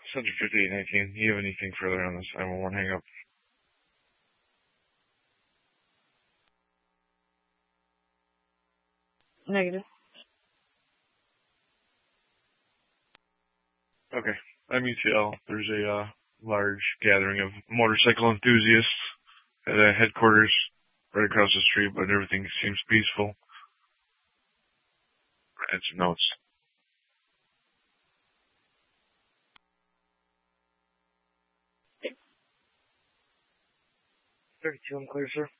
Subject 5819. Do you have anything further on this 911 hang up? Negative. Okay. I'm ETL. There's a large gathering of motorcycle enthusiasts at a headquarters right across the street, but everything seems peaceful. Add some notes. 32, I'm clear, sir.